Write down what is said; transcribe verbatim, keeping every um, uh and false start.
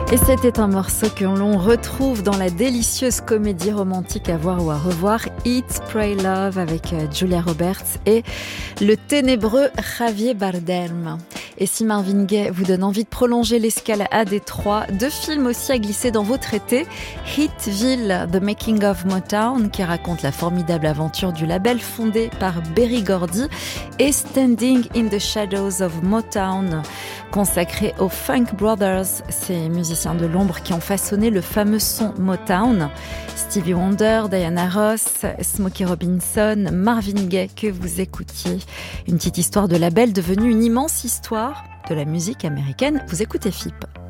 Et c'était un morceau que l'on retrouve dans la délicieuse comédie romantique à voir ou à revoir, Eat, Pray, Love, avec Julia Roberts et le ténébreux Javier Bardem. Et si Marvin Gaye vous donne envie de prolonger l'escale à Détroit, deux films aussi à glisser dans vos traités. Hitville, The Making of Motown, qui raconte la formidable aventure du label fondé par Berry Gordy, et Standing in the Shadows of Motown, consacré aux Funk Brothers, ces musiciens de l'ombre qui ont façonné le fameux son Motown. Stevie Wonder, Diana Ross, Smokey Robinson, Marvin Gaye que vous écoutiez. Une petite histoire de label devenue une immense histoire de la musique américaine. Vous écoutez F I P.